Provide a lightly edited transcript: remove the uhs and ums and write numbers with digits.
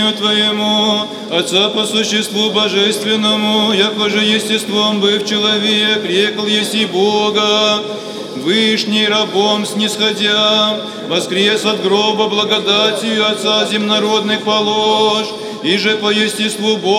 Твоему, Отца по существу божественному, яко же естеством быв человек, рекл еси Бога, Вышний рабом снисходя, воскрес от гроба благодатью Отца земнородных положь, и же по естеству Бога,